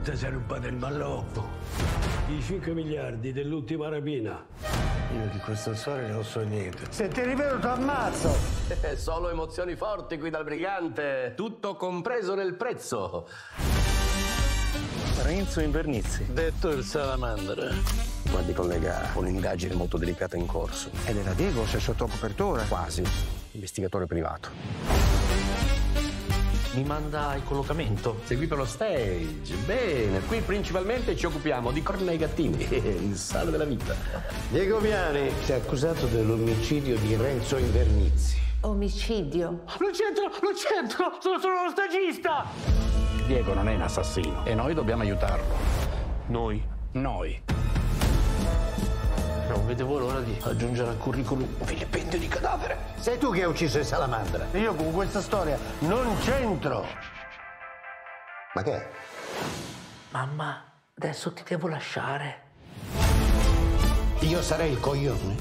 Te sei rubato il malloppo. I 5 miliardi dell'ultima rapina. Io di questa storia non so niente. Se ti rivelo ti ammazzo! Solo emozioni forti qui dal brigante. Tutto compreso nel prezzo. Renzo Invernizzi. Detto il salamandra. Guardi collega, ho un'indagine molto delicata in corso. Ed era Diego, sei sotto copertura. Quasi. Investigatore privato. Mi manda il collocamento. Segui per lo stage. Bene, qui principalmente ci occupiamo di corna ai gattini. Il sale della vita. Diego Viani si è accusato dell'omicidio di Renzo Invernizzi. Omicidio? Non c'entro, sono lo stagista! Diego non è un assassino e noi dobbiamo aiutarlo. Noi. Non vedevo l'ora di aggiungere al curriculum un vilipendio di cadavere. Sei tu che hai ucciso il salamandra. E io con questa storia non c'entro. Ma che è? Mamma, adesso ti devo lasciare. Io sarei il coglione